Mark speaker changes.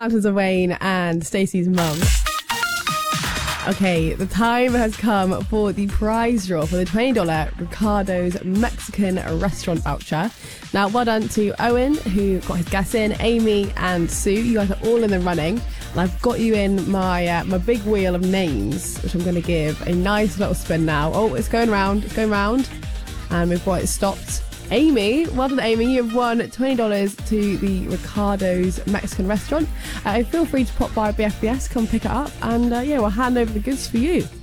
Speaker 1: Mountains of Wayne and Stacey's mum. Okay, the time has come for the prize draw for the $20 Ricardo's Mexican restaurant voucher. Now, well done to Owen, who got his guess in, Amy and Sue. You guys are all in the running. And I've got you in my big wheel of names, which I'm going to give a nice little spin now. Oh, it's going round. It's going round. And we've got it stopped. Amy, well done, Amy. You've won $20 to the Ricardo's Mexican restaurant. Feel free to pop by BFBS, come pick it up, and we'll hand over the goods for you.